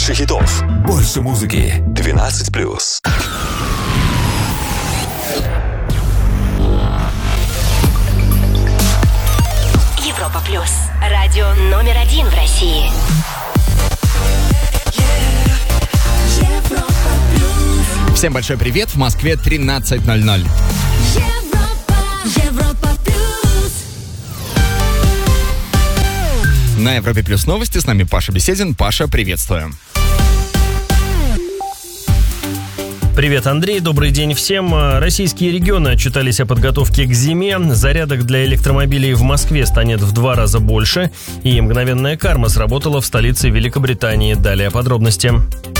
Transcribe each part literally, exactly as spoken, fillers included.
Больше хитов. Больше музыки. двенадцать плюс. Европа плюс. Радио номер один в России. Всем большой привет. В Москве тринадцать ноль ноль. Европа, Европа плюс. На Европе плюс новости. С нами Паша Беседин. Паша, приветствую. Привет, Андрей, добрый день всем. Российские регионы отчитались о подготовке к зиме. Зарядок для электромобилей в Москве станет в два раза больше. И мгновенная карма сработала в столице Великобритании. Далее подробности.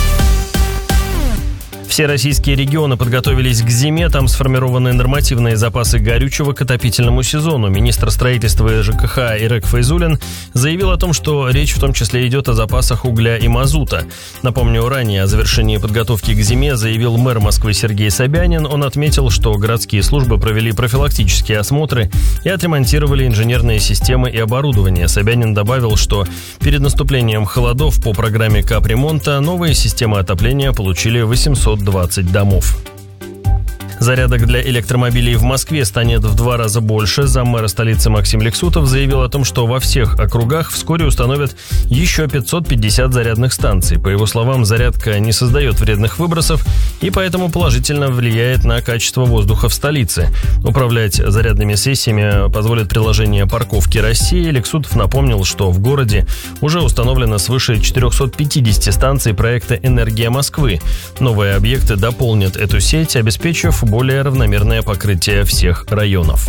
Все российские регионы подготовились к зиме, там сформированы нормативные запасы горючего к отопительному сезону. Министр строительства и ЖКХ Ирек Файзуллин заявил о том, что речь в том числе идет о запасах угля и мазута. Напомню, ранее о завершении подготовки к зиме заявил мэр Москвы Сергей Собянин. Он отметил, что городские службы провели профилактические осмотры и отремонтировали инженерные системы и оборудование. Собянин добавил, что перед наступлением холодов по программе капремонта новые системы отопления получили восемьсот двадцать домов. Зарядок для электромобилей в Москве станет в два раза больше. Заммэра столицы Максим Лексутов заявил о том, что во всех округах вскоре установят еще пятьсот пятьдесят зарядных станций. По его словам, зарядка не создает вредных выбросов и поэтому положительно влияет на качество воздуха в столице. Управлять зарядными сессиями позволит приложение «Парковки России». Лексутов напомнил, что в городе уже установлено свыше четыреста пятьдесят станций проекта «Энергия Москвы». Новые объекты дополнят эту сеть, обеспечив более равномерное покрытие всех районов.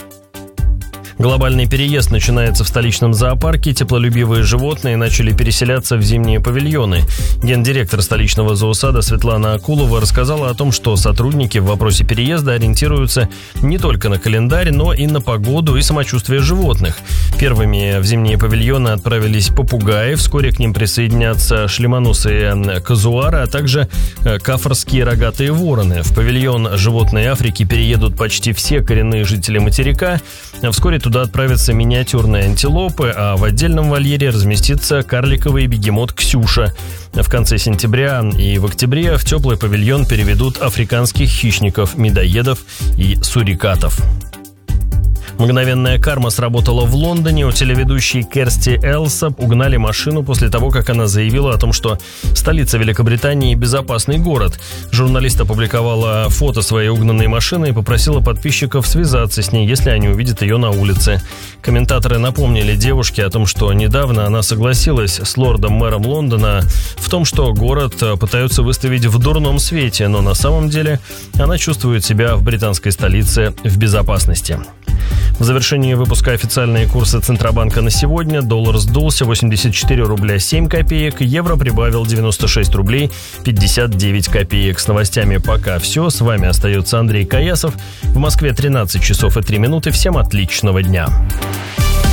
Глобальный переезд начинается в столичном зоопарке. Теплолюбивые животные начали переселяться в зимние павильоны. Гендиректор столичного зоосада Светлана Акулова рассказала о том, что сотрудники в вопросе переезда ориентируются не только на календарь, но и на погоду и самочувствие животных. Первыми в зимние павильоны отправились попугаи. Вскоре к ним присоединятся шлемоносые казуары, а также кафорские рогатые вороны. В павильон животные Африки переедут почти все коренные жители материка. Вскоре туда отправятся миниатюрные антилопы, а в отдельном вольере разместится карликовый бегемот Ксюша. В конце сентября и в октябре в теплый павильон переведут африканских хищников, медоедов и сурикатов. Мгновенная карма сработала в Лондоне. У телеведущей Керсти Элсоп угнали машину после того, как она заявила о том, что столица Великобритании – безопасный город. Журналист опубликовала фото своей угнанной машины и попросила подписчиков связаться с ней, если они увидят ее на улице. Комментаторы напомнили девушке о том, что недавно она согласилась с лордом-мэром Лондона в том, что город пытаются выставить в дурном свете, но на самом деле она чувствует себя в британской столице в безопасности. В завершении выпуска официальные курсы Центробанка на сегодня. Доллар сдулся восемьдесят четыре рубля семь копеек, евро прибавил девяносто шесть рублей пятьдесят девять копеек. С новостями пока все. С вами остается Андрей Каясов. В Москве тринадцать часов и три минуты. Всем отличного дня.